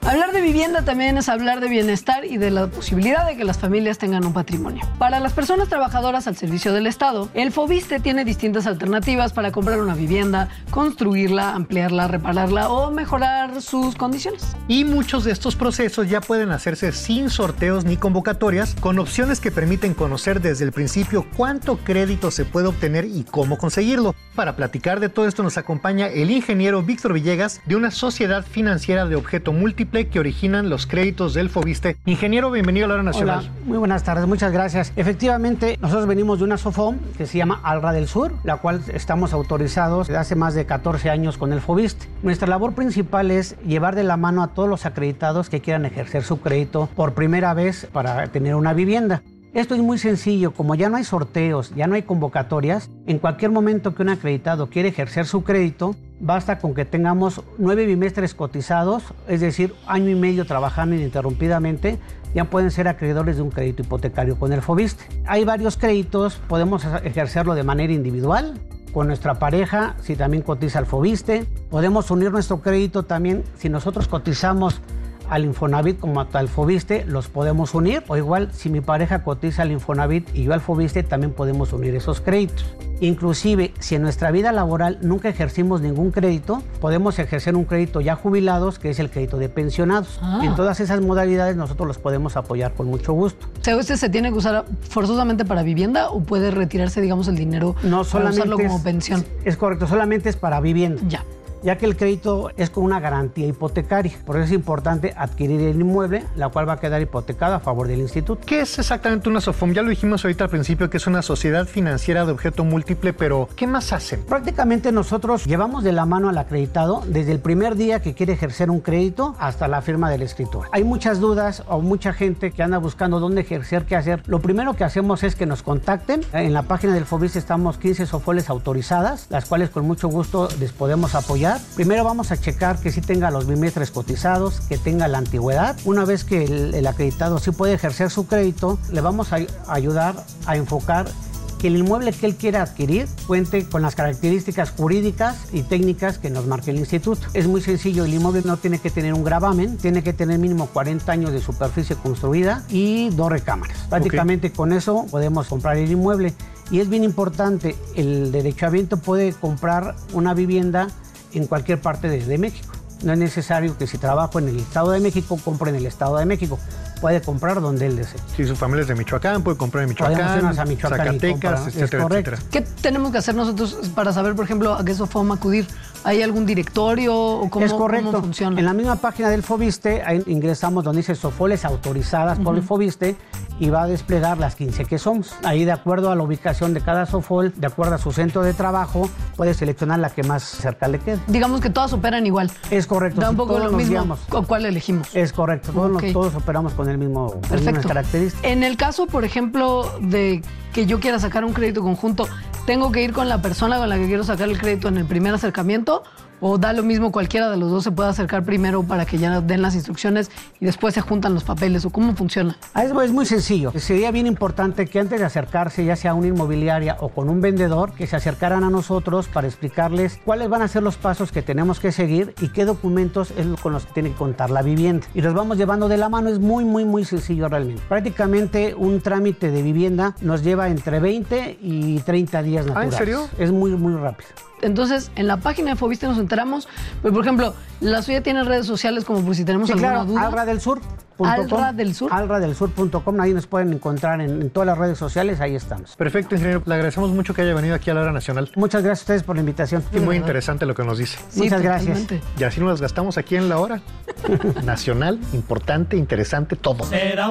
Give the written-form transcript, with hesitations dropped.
Hablar de vivienda también es hablar de bienestar y de la posibilidad de que las familias tengan un patrimonio. Para las personas trabajadoras al servicio del Estado, el Foviste tiene distintas alternativas para comprar una vivienda, construirla, ampliarla, repararla o mejorar sus condiciones. Y muchos de estos procesos ya pueden hacerse sin sorteos ni convocatorias, con opciones que permiten conocer desde el principio cuánto crédito se puede obtener y cómo conseguirlo. Para platicar de todo esto nos acompaña el ingeniero Víctor Villegas de una sociedad financiera de objeto múltiple que originan los créditos del Foviste. Ingeniero, bienvenido a la Hora Nacional. Hola, muy buenas tardes, muchas gracias. Efectivamente, nosotros venimos de una SOFOM que se llama Alra del Sur, la cual estamos autorizados desde hace más de 14 años con el Foviste. Nuestra labor principal es llevar de la mano a todos los acreditados que quieran ejercer su crédito por primera vez para tener una vivienda. Esto es muy sencillo, como ya no hay sorteos, ya no hay convocatorias, en cualquier momento que un acreditado quiere ejercer su crédito, basta con que tengamos 9 bimestres cotizados, es decir, año y medio trabajando ininterrumpidamente, ya pueden ser acreedores de un crédito hipotecario con el Foviste. Hay varios créditos, podemos ejercerlo de manera individual, con nuestra pareja, si también cotiza el Foviste. Podemos unir nuestro crédito también, si nosotros cotizamos al Infonavit como al Foviste, los podemos unir, o igual si mi pareja cotiza al Infonavit y yo al Foviste, también podemos unir esos créditos. Inclusive, si en nuestra vida laboral nunca ejercimos ningún crédito, podemos ejercer un crédito ya jubilados, que es el crédito de pensionados. En todas esas modalidades nosotros los podemos apoyar con mucho gusto. O sea, ¿este se tiene que usar forzosamente para vivienda o puede retirarse, digamos, el dinero no, para usarlo como pensión? Es correcto, solamente es para vivienda. Ya que el crédito es con una garantía hipotecaria. Por eso es importante adquirir el inmueble, la cual va a quedar hipotecada a favor del instituto. ¿Qué es exactamente una SOFOM? Ya lo dijimos ahorita al principio que es una sociedad financiera de objeto múltiple, pero ¿qué más hacen? Prácticamente nosotros llevamos de la mano al acreditado desde el primer día que quiere ejercer un crédito hasta la firma del escritor. Hay muchas dudas o mucha gente que anda buscando dónde ejercer, qué hacer. Lo primero que hacemos es que nos contacten. En la página del Foviste estamos 15 SOFOLES autorizadas, las cuales con mucho gusto les podemos apoyar. Primero vamos a checar que sí tenga los bimestres cotizados, que tenga la antigüedad. Una vez que el acreditado sí puede ejercer su crédito, le vamos a ayudar a enfocar que el inmueble que él quiera adquirir cuente con las características jurídicas y técnicas que nos marque el instituto. Es muy sencillo, el inmueble no tiene que tener un gravamen, tiene que tener mínimo 40 años de superficie construida y 2 recámaras. Prácticamente con eso podemos comprar el inmueble. Y es bien importante, el derechohabiente puede comprar una vivienda en cualquier parte de México. No es necesario que si trabajo en el Estado de México, compre en el Estado de México. Puede comprar donde él desee. Si su familia es de Michoacán, puede comprar en Michoacán, a Michoacán, Zacatecas, etcétera, etcétera. ¿Qué tenemos que hacer nosotros para saber, por ejemplo, a qué SOFOM acudir? ¿Hay algún directorio o cómo funciona? En la misma página del Foviste ahí ingresamos donde dice SOFOLES autorizadas por el Foviste y va a desplegar las 15 que somos. Ahí, de acuerdo a la ubicación de cada SOFOL, de acuerdo a su centro de trabajo, puede seleccionar la que más cerca le quede. Digamos que todas operan igual. Es correcto. Da un poco lo mismo cuál elegimos. Es correcto. Todos operamos con el mismo, con las mismas características. En el caso, por ejemplo, de que yo quiera sacar un crédito conjunto, ¿tengo que ir con la persona con la que quiero sacar el crédito en el primer acercamiento? ¿O da lo mismo, cualquiera de los dos se puede acercar primero para que ya den las instrucciones y después se juntan los papeles? ¿O cómo funciona? Es muy sencillo. Sería bien importante que antes de acercarse, ya sea a una inmobiliaria o con un vendedor, que se acercaran a nosotros para explicarles cuáles van a ser los pasos que tenemos que seguir y qué documentos es con los que tiene que contar la vivienda. Y los vamos llevando de la mano. Es muy sencillo realmente. Prácticamente un trámite de vivienda nos lleva entre 20 y 30 días naturales. ¿En serio? Es muy rápido. Entonces, en la página de Foviste nos enteramos, pero por ejemplo, la suya tiene redes sociales como por si tenemos alguna duda. Alradelsur.com. Alradelsur.com. Ahí nos pueden encontrar en todas las redes sociales, ahí estamos. Perfecto, ingeniero. Le agradecemos mucho que haya venido aquí a la Hora Nacional. Muchas gracias a ustedes por la invitación. Y muy interesante lo que nos dice. Sí, muchas gracias. Totalmente. Y así nos las gastamos aquí en la Hora Nacional. Importante, interesante, todo.